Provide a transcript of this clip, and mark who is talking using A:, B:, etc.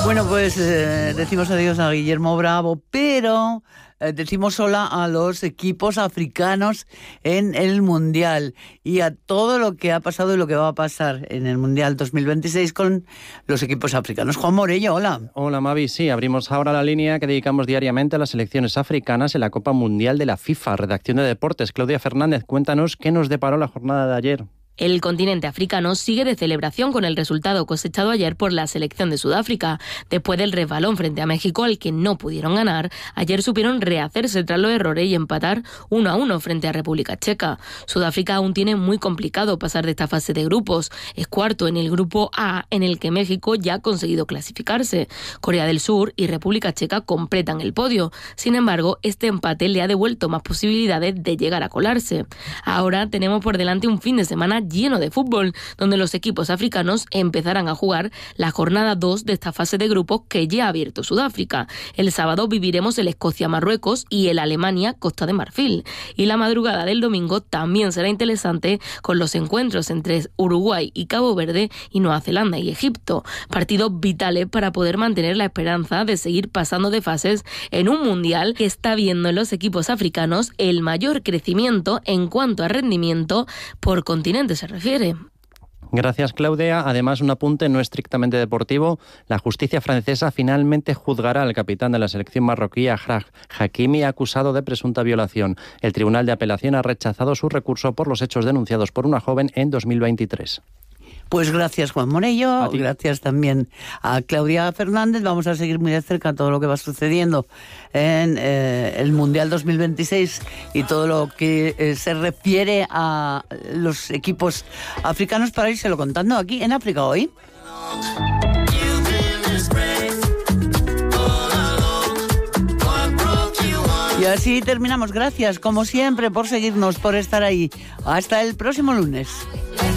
A: Bueno, pues decimos adiós a Guillermo Bravo, pero decimos hola a los equipos africanos en el Mundial y a todo lo que ha pasado y lo que va a pasar en el Mundial 2026 con los equipos africanos. Juan Morello, hola.
B: Hola, Mavi. Sí, abrimos ahora la línea que dedicamos diariamente a las selecciones africanas en la Copa Mundial de la FIFA. Redacción de Deportes. Claudia Fernández, cuéntanos qué nos deparó la jornada de ayer.
C: El continente africano sigue de celebración con el resultado cosechado ayer por la selección de Sudáfrica. Después del resbalón frente a México, al que no pudieron ganar, ayer supieron rehacerse tras los errores y empatar 1-1 frente a República Checa. Sudáfrica aún tiene muy complicado pasar de esta fase de grupos. Es cuarto en el grupo A, en el que México ya ha conseguido clasificarse. Corea del Sur y República Checa completan el podio. Sin embargo, este empate le ha devuelto más posibilidades de llegar a colarse. Ahora tenemos por delante un fin de semana lleno de fútbol, donde los equipos africanos empezarán a jugar la jornada 2 de esta fase de grupos que ya ha abierto Sudáfrica. El sábado viviremos el Escocia-Marruecos y el Alemania-Costa de Marfil. Y la madrugada del domingo también será interesante con los encuentros entre Uruguay y Cabo Verde y Nueva Zelanda y Egipto. Partidos vitales para poder mantener la esperanza de seguir pasando de fases en un mundial que está viendo en los equipos africanos el mayor crecimiento en cuanto a rendimiento por continente se refiere.
B: Gracias, Claudia. Además, un apunte no estrictamente deportivo. La justicia francesa finalmente juzgará al capitán de la selección marroquí, Achraf Hakimi, acusado de presunta violación. El Tribunal de Apelación ha rechazado su recurso por los hechos denunciados por una joven en 2023.
A: Pues gracias, Juan Morello, gracias también a Claudia Fernández. Vamos a seguir muy de cerca todo lo que va sucediendo en el Mundial 2026 y todo lo que se refiere a los equipos africanos para írselo contando aquí en África Hoy. Y así terminamos. Gracias, como siempre, por seguirnos, por estar ahí. Hasta el próximo lunes.